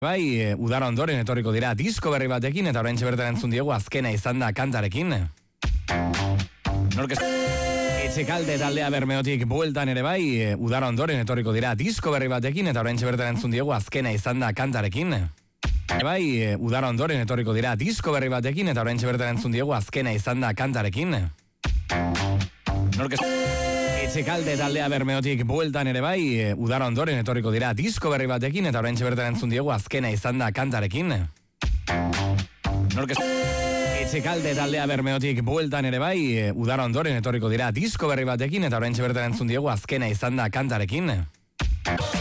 Bai, udara ondoren etorriko dira disko berri batekin eta oraintxe bertan entzun diegu azkena izan da kantarekin. Etxekalde taldea Bermeotik bueltan ere bai, udara ondoren etorriko dira disko berri batekin eta oraintxe bertan entzun diegu azkena izan da kantarekin. Bai, udara ondoren etorriko dira disko berri batekin eta oraintxe bertan entzun diegu azkena izan da kantarekin. Etxekalde taldea Bermeotik bueltan ere bai, udara ondoren etorriko dira disko berri batekin eta oraintxe bertan entzun diegu azkena izan da kantarekin. Etxekalde taldea Bermeotik bueltan ere bai, udara ondoren etorriko dira disko berri batekin eta oraintxe bertan entzun diegu azkena izan da kantarekin.